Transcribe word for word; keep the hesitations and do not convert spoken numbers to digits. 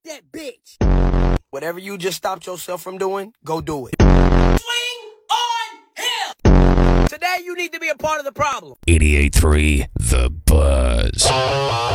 that bitch. Whatever you just stopped yourself from doing, go do it. Swing on him. Today you need to be a part of the problem. eighty-eight point three The Buzz.